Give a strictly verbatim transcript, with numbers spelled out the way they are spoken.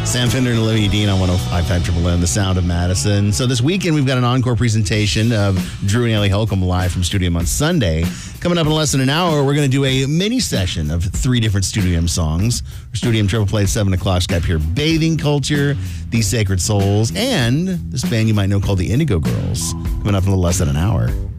Sam Fender and Olivia Dean on one oh five point five Triple M, the sound of Madison. So this weekend, we've got an encore presentation of Drew and Ellie Holcomb live from Studio on Sunday. Coming up in less than an hour, we're going to do a mini session of three different Studio songs. Studio Triple Play at seven o'clock. Got Pure Bathing Culture, These Sacred Souls, and this band you might know called the Indigo Girls. Coming up in a little less than an hour.